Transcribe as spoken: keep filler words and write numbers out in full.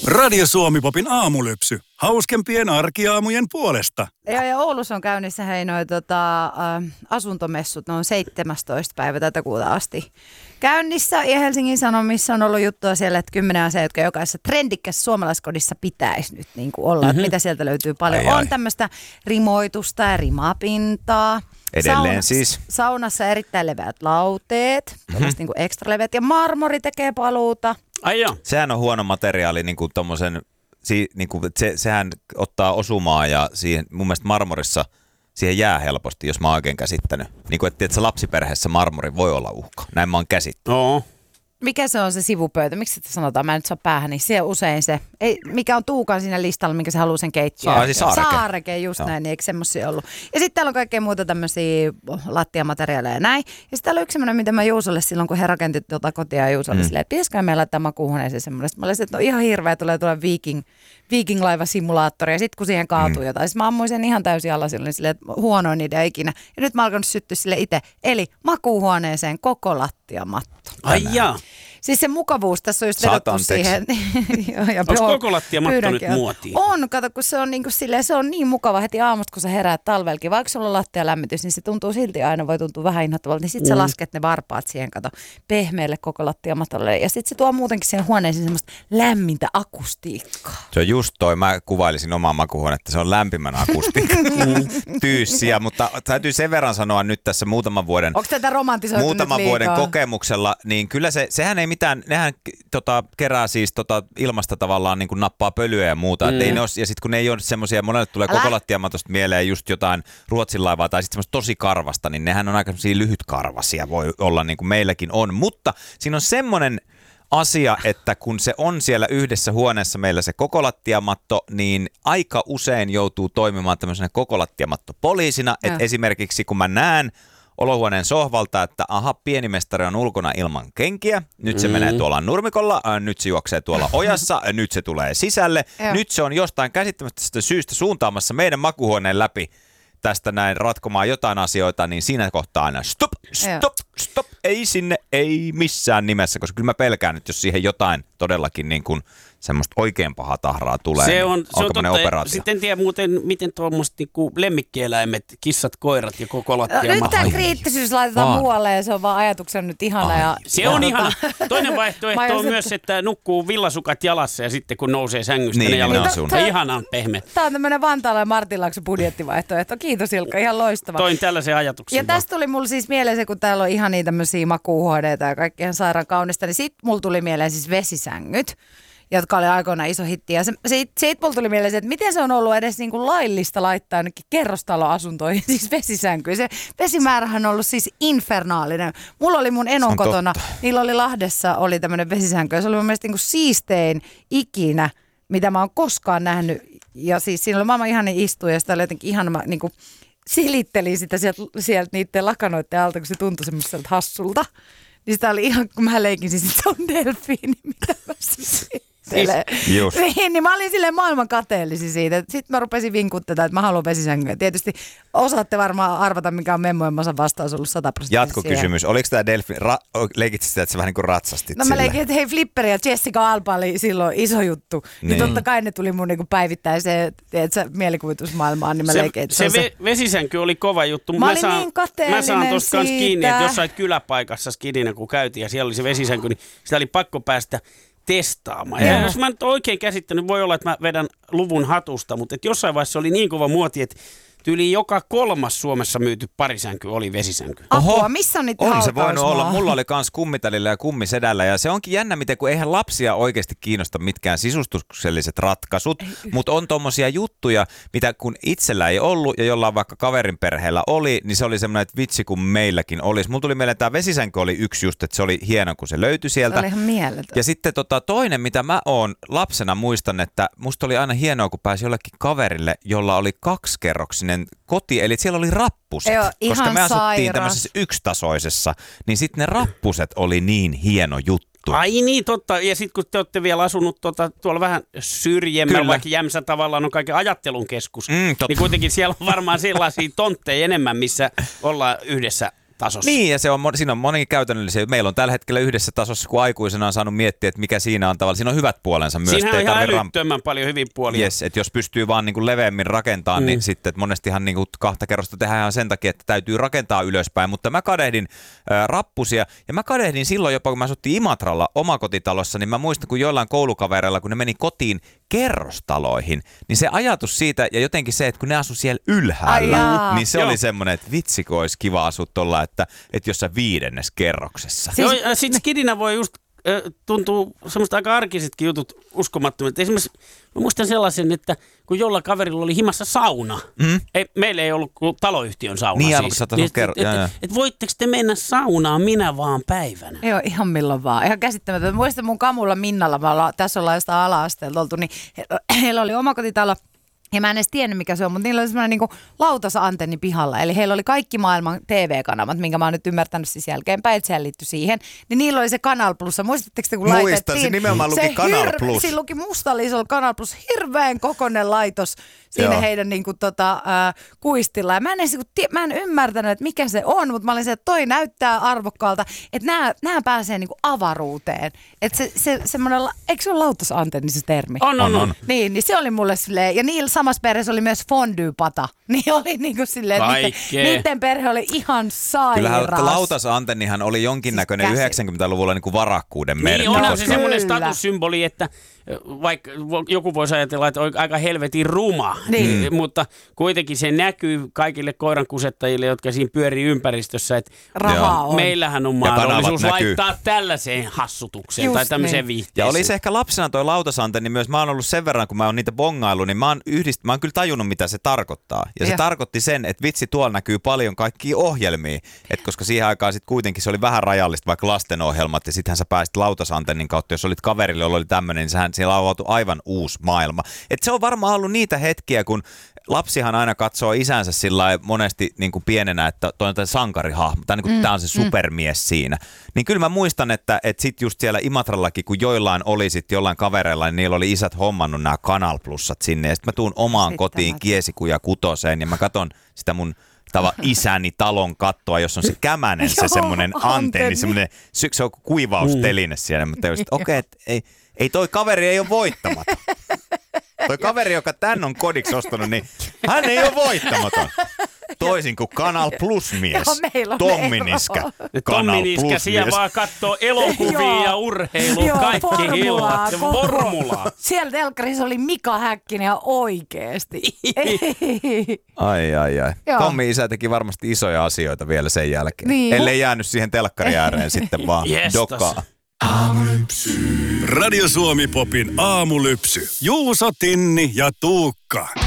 Radio Suomi-popin aamulypsy. Hauskempien arkiaamujen puolesta. Ja, ja Oulussa on käynnissä hei noi tota, ä, asuntomessut, ne on seitsemästoista päivä tätä kuuta asti käynnissä. Ja Helsingin Sanomissa on ollut juttua siellä, että kymmenen asiaa, jotka jokaisessa trendikkässä suomalaiskodissa pitäisi nyt niin kuin olla. Mm-hmm. Että mitä sieltä löytyy paljon. Ai, ai. On tämmöistä rimoitusta ja rimapintaa. Edelleen Sauna, siis. Saunassa erittäin leveät lauteet, mm-hmm. niin kuin ekstra leveät. Ja marmori tekee paluuta. Ai joo. Sehän on huono materiaali, niin kuin tommosen, si, niin kuin, se, sehän ottaa osumaa ja siihen, mun mielestä marmorissa siihen jää helposti, jos mä oon oikein käsittänyt. Niin kuin, että, että lapsiperheessä marmori voi olla uhka. Näin mä oon käsittänyt. No. Mikä se on se sivupöytä? Miksi sitä sanotaan? Mä en nyt saa päähän, niin se on usein se. Ei, mikä on Tuukan siinä listalla, minkä se haluaa sen keittiöön. Saa, siis saareke. Saareke, just joo. Näin, niin eikö semmosia ollut. Ja sitten täällä on kaikkea muuta tämmöisiä lattiamateriaaleja ja näin. Ja sitten täällä on yksi semmoinen, mitä mä Juusolle silloin, kun he rakenti tuota kotia Juusolle mm. silleen, että pitäisikö meillä laittaa makuuhuoneeseen semmoinen. Sitten mä olisin, että no ihan hirveä, tulee tuolla Viking, Viking-laivasimulaattori. Ja sitten kun siihen kaatuu mm. jotain, siis mä ammuin sen ihan täysin alla silleen, silleen, että huonoin idea ikinä. Ja nyt mä alkanut syttyä sille itse. Eli makuuhuoneeseen koko lattiamatto. Ai jaa. Siis se mukavuus tässä on just vedottu siihen. Onko koko lattiamatto nyt muotiin? On, kato, kun se on, niin kuin silleen, se on niin mukava heti aamusta, kun sä heräät talvelkin. Vaikka sulla on lattialämmitys, niin se tuntuu silti aina, voi tuntua vähän inhottavalta. Niin sit mm. sä lasket ne varpaat siihen, kato, pehmeälle koko lattiamatolle. Ja sit se tuo muutenkin siihen huoneeseen semmoista lämmintä akustiikkaa. Se on just toi, mä kuvailisin omaa makuuhuonetta, se on lämpimän akustiikka tyyssiä, mutta täytyy sen verran sanoa nyt tässä muutaman vuoden, onko tätä romantisoitu muutaman nyt vuoden kokemuksella, niin kyllä se, sehän ei mitään, nehän tota, kerää siis tota, ilmasta tavallaan niin kuin nappaa pölyä ja muuta. Mm. Ei ne ole, ja sitten kun ne ei ole semmoisia, monelle tulee koko lattiamatosta mieleen just jotain Ruotsin laivaa tai sitten semmoista tosi karvasta, niin nehän on aika semmoisia lyhytkarvasia, voi olla niin kuin meilläkin on. Mutta siinä on semmoinen asia, että kun se on siellä yhdessä huoneessa meillä se koko lattiamatto, niin aika usein joutuu toimimaan tämmöisenä koko lattiamattopoliisina, että esimerkiksi kun mä näen olohuoneen sohvalta, että aha, pienimestari on ulkona ilman kenkiä, nyt se mm. menee tuolla nurmikolla, äh, nyt se juoksee tuolla ojassa, äh, nyt se tulee sisälle, nyt se on jostain käsittämättömästä syystä suuntaamassa meidän makuuhuoneen läpi tästä näin ratkomaan jotain asioita, niin siinä kohtaa aina stop, stop, stop, ei sinne, ei missään nimessä, koska kyllä mä pelkään nyt, jos siihen jotain todellakin niin kuin semmoista oikein pahaa tahraa tulee. Se on, niin se on totta. Operaatio? Sitten en tiedä muuten, miten tuommoiset niinku lemmikkieläimet, kissat, koirat ja koko lattia. Nyt tämä kriittisyys laitetaan vaan muualle ja se on vaan ajatuksena nyt ihana. Ja, se on ihana. Toinen vaihtoehto on myös, että nukkuu villasukat jalassa ja sitten kun nousee sängystä, niin, ne jalat on ihana pehmeä. Tämä on tämmöinen Vantaalla ja Martinlaakson budjettivaihtoehto. Kiitos Ilkka, ihan loistava. Toin tällaisen ajatuksen. Ja tästä tuli mulla siis mieleen se, kun täällä on ihan niitä tämmöisiä makuuhuoneita ja kaikki ihan sairaan kaunista, niin sitten mulla tuli mieleen siis vesisängyt, jotka oli aikoinaan iso hitti. Ja se, siitä, siitä mulla tuli mieleen se, että miten se on ollut edes niin kuin laillista laittaa ainakin kerrostaloasuntoihin, siis vesisänkyyn. Se vesimäärähän on ollut siis infernaalinen. Mulla oli mun enon kotona, totta. Niillä oli Lahdessa oli tämmöinen vesisänky, ja se oli mun mielestä niin kuin siistein ikinä, mitä mä oon koskaan nähnyt. Ja siis siinä oli maailman ihanin istuja, ja sitä oli jotenkin ihana, niin kuin silittelin sitä sieltä, sieltä niiden lakanoiden alta, kun se tuntui semmoiselta hassulta. Niin sitä oli ihan, kun mä leikin siis, että se on delfiini, mitä mä siis... Siis, niin, niin mä olin silleen maailman kateellisi siitä. Sitten mä rupesin vinkuttamaan, että mä haluan vesisänkyä. Tietysti osaatte varmaan arvata, mikä on memmojen masan vastaus ollut sata prosenttia. Jatkokysymys. Siihen. Oliko tämä delfi... Ra- leikit sitä, että sä vähän niin kuin ratsastit No sille? mä leikin, että hei Flipperi ja Jessica Alba oli silloin iso juttu. Niin, niin totta kai ne tuli mun niin päivittäiseen mielikuvitusmaailmaan. Niin mä se leikin, että se, se, se vesisänky oli kova juttu. Mä, mä olin saan, niin kateellinen Mä saan tosta kans kiinni, että jossain kyläpaikassa skidinä kun käytiin ja siellä oli se vesisänky, niin sitä oli pakko päästä testaamaan. Ja jos mä nyt oikein käsittänyt, voi olla, että mä vedän luvun hatusta, mutta että jossain vaiheessa oli niin kova muoti, että tyyli joka kolmas Suomessa myyty parisänky oli vesisänky. Apua, missä on niitä on se voinut olla. Mulla oli kans kummitalilla ja kummisedällä ja se onkin jännä, miten kun eihän lapsia oikeasti kiinnosta mitkään sisustukselliset ratkaisut, mutta on tommosia juttuja, mitä kun itsellä ei ollut ja jollain vaikka kaverin perheellä oli, niin se oli semmoinen, että vitsi kun meilläkin olisi. Mulla tuli mieleen, että tämä vesisänky oli yksi just, että se oli hieno kun se löytyi sieltä. Se oli ihan mieletön. Ja sitten tota, toinen, mitä mä oon lapsena muistan, että musta oli aina hienoa, kun pääsi jollekin kaverille, jolla oli kaksikerroksinen koti, eli siellä oli rappuset, Joo, koska me asuttiin sairas. tämmöisessä yksitasoisessa, niin sitten ne rappuset oli niin hieno juttu. Ai niin, totta. Ja sitten kun te olette vielä asunut tuota, tuolla vähän syrjemmällä, vaikka Jämsä tavallaan on kaiken ajattelun keskus, mm, niin kuitenkin siellä on varmaan sellaisia tontteja enemmän, missä ollaan yhdessä tasossa. Niin, ja se on, siinä on moni käytännöllisiä. Meillä on tällä hetkellä yhdessä tasossa, kun aikuisena on saanut miettiä, että mikä siinä on tavallaan. Siinä on hyvät puolensa myös. Siinähän on ihan ram... älyttömän paljon hyviä puolia. Yes, että jos pystyy vaan niin kuin leveämmin rakentamaan, mm. niin sitten että monestihan niin kuin kahta kerrosta tehdään sen takia, että täytyy rakentaa ylöspäin. Mutta mä kadehdin äh, rappusia, ja mä kadehdin silloin jopa, kun mä asuttiin Imatralla omakotitalossa, niin mä muistan, kun joillain koulukavereilla, kun ne meni kotiin kerrostaloihin, niin se ajatus siitä, ja jotenkin se, että kun ne asu siellä ylhäällä, niin se Joo. oli semmoinen, että vitsikö olisi kiva asua tuolla, että, että jossain viidennes kerroksessa. Siis, Joo, ja sitten skidinä voi just äh, tuntuu semmoista aika arkisetkin jutut uskomattomia. Esimerkiksi mä muistan sellaisen, että kun jollain kaverilla oli himassa sauna, mm. ei, meillä ei ollut kuin taloyhtiön sauna niin, siis. Niin, että et, et, et, et voitteko te mennä saunaan minä vaan päivänä? Joo, ihan milloin vaan. Ihan käsittämätöntä. Muistan mun kamulla Minnalla, mä ollaan, tässä ollaan jostain ala-asteelta oltu, niin he, heillä oli omakotitalo. Ja mä en edes tiennyt, mikä se on, mutta niillä oli semmoinen niin lautasantenni pihalla. Eli heillä oli kaikki maailman T V-kanavat, minkä mä oon nyt ymmärtänyt siis jälkeenpäin, että sehän liittyi siihen. Niin niillä oli se Canal Plus. Muistatteko te, kun Muistan, laitettiin? se nimenomaan luki se Canal hir- Plus. Siinä luki mustalla isolla Canal Plus, hirveän kokoinen laitos siinä Joo. heidän niin kuin, tota, äh, kuistilla. Ja mä en, edes, mä en ymmärtänyt, että mikä se on, mutta mä olin se, että toi näyttää arvokkaalta, että nämä, nämä pääsee niin kuin avaruuteen. Että se, se semmoinen, eikö se ole lautasantenni se termi? On, on, on. Niin, niin se oli mulle silleen, ja niillä samassa perheessä oli myös fondue-pata. Niin oli niin kuin silleen, että niiden, niiden perhe oli ihan sairas. Kyllähän lautasantennihan oli jonkinnäköinen siis yhdeksänkymmentäluvulla niin kuin varakkuuden merkki. Niin, onhan se semmoinen statussymboli, että vaikka joku voisi ajatella, että on aika helvetin ruma, niin. Mm. mutta kuitenkin se näkyy kaikille koirankusettajille, jotka siinä pyörii ympäristössä, että on. meillähän on mahdollisuus laittaa näkyy. tällaiseen hassutukseen Just tai tämmöiseen niin. viihteeseen. Ja oli se ehkä lapsena toi lautasantenni myös, mä oon ollut sen verran, kun mä oon niitä bongailu, niin mä oon, yhdist... mä oon kyllä tajunnut, mitä se tarkoittaa. Ja, ja se tarkoitti sen, että vitsi, tuolla näkyy paljon kaikkia ohjelmia, et koska siihen aikaan sitten kuitenkin se oli vähän rajallista, vaikka lastenohjelmat, ja sittenhän sä pääsit lautasantennin kautta, jos olit kaverille, jolla oli tämmöinen, niin sehän siellä on avautu aivan uusi maailma. Et se on varmaan ollut niitä hetkiä, kun lapsihan aina katsoo isänsä sillä monesti niin kuin pienenä, että toi on sankarihahmo, tai niin kuin mm, tämä on se supermies mm. siinä. Niin kyllä mä muistan, että, että sit just siellä Imatrallakin, kun joillain oli sit jollain kavereilla, niin niillä oli isät hommannut nämä Canal Plusat sinne, ja sitten mä tuun omaan sitten kotiin Kiesikuja kutoseen, ja mä katon sitä mun tava isäni talon kattoa, jos on se kämänen, se semmoinen antenni, semmoinen, se on kuivausteline siellä. Mä tajusin, että okei, okay, ei, ei toi kaveri ei ole voittamaton. Toi kaveri, joka tän on kodiksi ostanut, niin hän ei ole voittamaton. Toisin kuin Canal Plus-mies, Tommi Niska. Tommi Niska, siellä vaan katsoo elokuvia ja urheilua, kaikki illat, formulaa. Siellä telkkarissa oli Mika Häkkinen ja oikeesti. Ai, ai, ai. Joo. Tommi isä teki varmasti isoja asioita vielä sen jälkeen. Niin. Ellei jäänyt siihen telkkari ääreen sitten vaan dokaa. Aamulypsy. Radio Suomi Popin aamulypsy. Juuso, Tinni ja Tuukka.